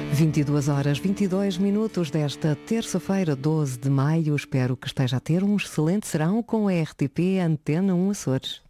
22 horas 22 minutos desta terça-feira, 12 de maio. Espero que esteja a ter um excelente serão com a RTP Antena 1 Açores.